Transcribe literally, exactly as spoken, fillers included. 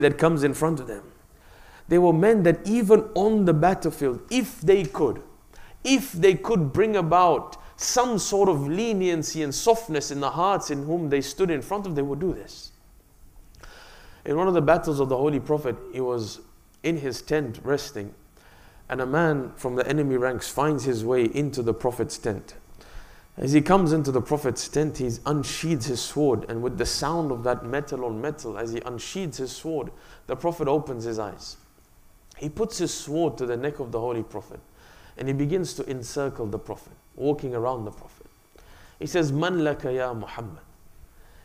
that comes in front of them. They were men that even on the battlefield, if they could, if they could bring about some sort of leniency and softness in the hearts in whom they stood in front of, they would do this. In one of the battles of the Holy Prophet, he was in his tent resting, and a man from the enemy ranks finds his way into the Prophet's tent. As he comes into the Prophet's tent, he unsheathes his sword, and with the sound of that metal on metal, as he unsheathes his sword, the Prophet opens his eyes. He puts his sword to the neck of the Holy Prophet, and he begins to encircle the Prophet, walking around the Prophet. He says, "Man laka ya Muhammad?"